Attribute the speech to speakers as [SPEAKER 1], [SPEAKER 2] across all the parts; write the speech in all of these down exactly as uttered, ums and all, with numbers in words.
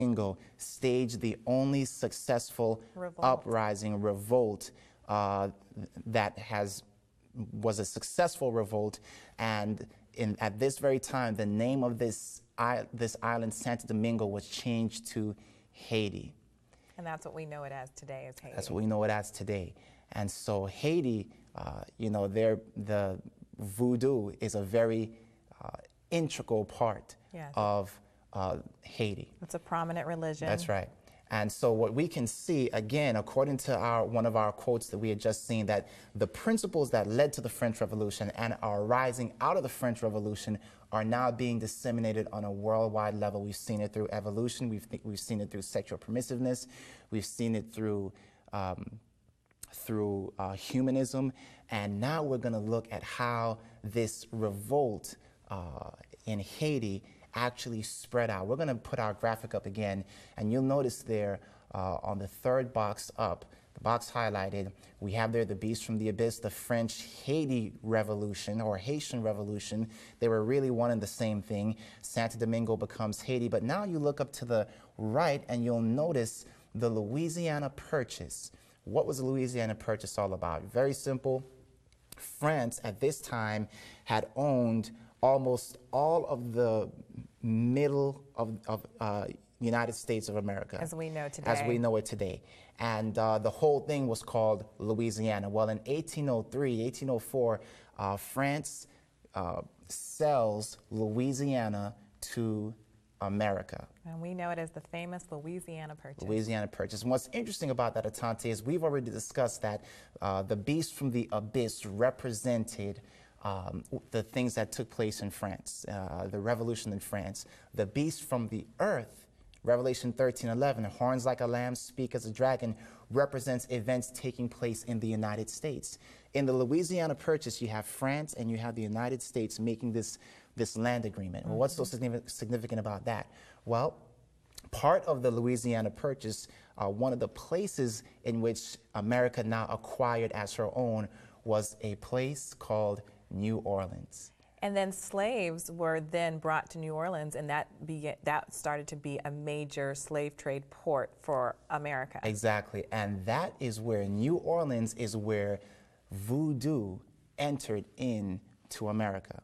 [SPEAKER 1] Domingo staged the only successful
[SPEAKER 2] Revolt.
[SPEAKER 1] uprising, revolt, uh, that has was a successful revolt, and in, at this very time, the name of this, I, this island, Santo Domingo, was changed to Haiti.
[SPEAKER 2] And that's what we know it as today, as Haiti.
[SPEAKER 1] That's what we know it as today. And so Haiti, uh, you know, their, the voodoo is a very uh, integral part
[SPEAKER 2] Yes.
[SPEAKER 1] of uh, Haiti.
[SPEAKER 2] It's a prominent religion.
[SPEAKER 1] That's right. And so what we can see, again, according to our, one of our quotes that we had just seen, that the principles that led to the French Revolution and are rising out of the French Revolution are now being disseminated on a worldwide level. We've seen it through evolution. We've, we've seen it through sexual permissiveness. We've seen it through, um, through uh, humanism. And now we're going to look at how this revolt uh, in Haiti actually spread out. We're going to put our graphic up again, and you'll notice there uh, on the third box up, the box highlighted, we have there the Beast from the Abyss, the French Haiti Revolution or Haitian Revolution. They were really one and the same thing. Santo Domingo becomes Haiti, but now you look up to the right and you'll notice the Louisiana Purchase. What was the Louisiana Purchase all about? Very simple. France at this time had owned almost all of the middle of, of uh, United States of America.
[SPEAKER 2] As we know today.
[SPEAKER 1] As we know it today. And uh, the whole thing was called Louisiana. Well, in eighteen oh three, eighteen oh four, uh, France uh, sells Louisiana to America.
[SPEAKER 2] And we know it as the famous Louisiana Purchase.
[SPEAKER 1] Louisiana Purchase. And what's interesting about that, Atante, is we've already discussed that uh, the Beast from the Abyss represented Um, the things that took place in France, uh, the revolution in France. The beast from the earth, Revelation thirteen eleven, horns like a lamb, speak as a dragon, represents events taking place in the United States. In the Louisiana Purchase, you have France and you have the United States making this, this land agreement. Well, what's so significant about that? Well, part of the Louisiana Purchase, uh, one of the places in which America now acquired as her own was a place called New Orleans.
[SPEAKER 2] And then slaves were then brought to New Orleans, and that began, that started to be a major slave trade port for America.
[SPEAKER 1] Exactly, and that is where New Orleans is where voodoo entered into America.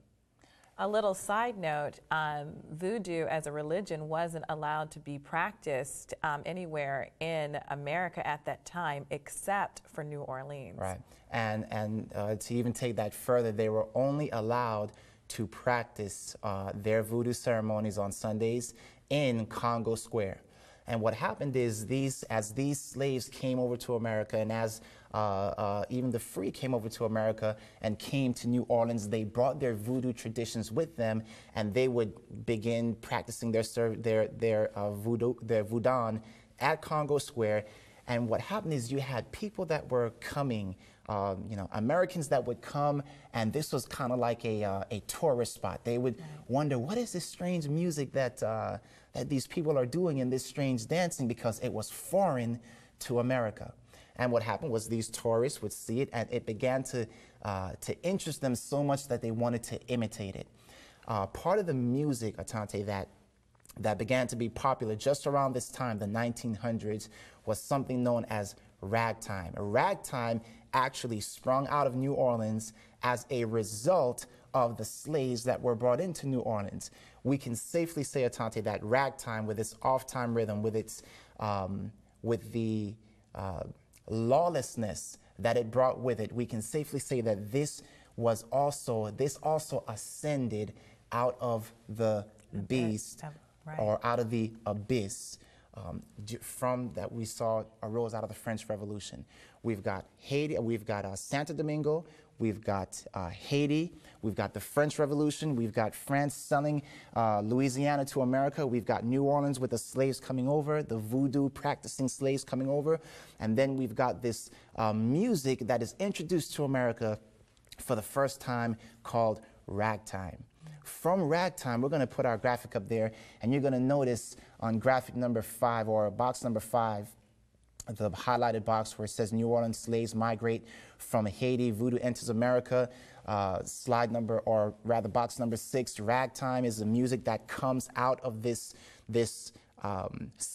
[SPEAKER 2] A little side note, um, voodoo as a religion wasn't allowed to be practiced um, anywhere in America at that time except for New Orleans.
[SPEAKER 1] Right, and, and uh, to even take that further, they were only allowed to practice uh, their voodoo ceremonies on Sundays in Congo Square. And what happened is these, as these slaves came over to America, and as uh, uh, even the free came over to America and came to New Orleans, they brought their voodoo traditions with them, and they would begin practicing their their their uh, voodoo, their voodoo at Congo Square. And what happened is you had people that were coming, uh, you know, Americans that would come, and this was kind of like a uh, a tourist spot. They would wonder, what is this strange music that uh, that these people are doing in this strange dancing, because it was foreign to America. And what happened was these tourists would see it, and it began to uh, to interest them so much that they wanted to imitate it. Uh, part of the music, Atante, that that began to be popular just around this time, the nineteen hundreds, was something known as ragtime. Ragtime actually sprung out of New Orleans as a result of the slaves that were brought into New Orleans. We can safely say, Atante, that ragtime, with its off-time rhythm, with its um, with the uh, lawlessness that it brought with it, we can safely say that this was also this also ascended out of the beast. Right. Or out of the abyss um, from that we saw arose out of the French Revolution. We've got Haiti, we've got uh, Santo Domingo, we've got uh, Haiti, we've got the French Revolution, we've got France selling uh, Louisiana to America, we've got New Orleans with the slaves coming over, the voodoo practicing slaves coming over, and then we've got this uh, music that is introduced to America for the first time called ragtime. From ragtime, we're going to put our graphic up there, and you're going to notice on graphic number five, or box number five, the highlighted box where it says New Orleans slaves migrate from Haiti, voodoo enters America. Uh, slide number, or rather box number six, ragtime is the music that comes out of this, this um,